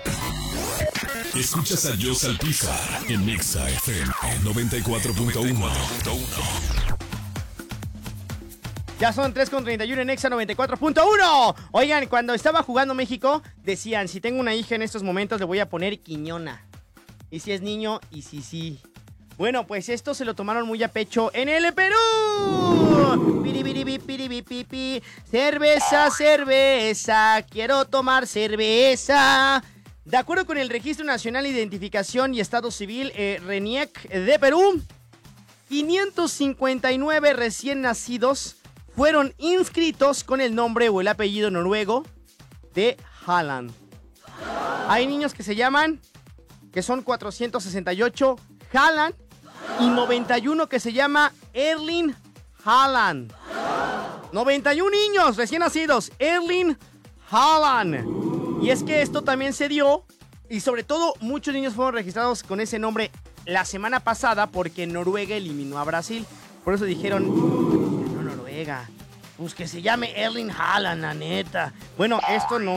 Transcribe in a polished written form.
Escuchas a Joss Alpizar en Nexa FM 94.1. Ya son 3:31 en Nexa 94.1. Oigan, cuando estaba jugando México, decían, si tengo una hija en estos momentos, le voy a poner Quiñona. Y si es niño, y si sí. Bueno, pues esto se lo tomaron muy a pecho en el Perú. Piribiribi, cerveza, cerveza, quiero tomar cerveza. De acuerdo con el Registro Nacional de Identificación y Estado Civil, RENIEC de Perú, 559 recién nacidos fueron inscritos con el nombre o el apellido noruego de Haaland. Hay niños que se llaman, que son 468 Haaland y 91 que se llama Erling Haaland. 91 niños recién nacidos, Erling Haaland. Y es que esto también se dio, y sobre todo muchos niños fueron registrados con ese nombre la semana pasada porque Noruega eliminó a Brasil. Por eso dijeron, no Noruega, pues que se llame Erling Haaland, la neta. Bueno, esto no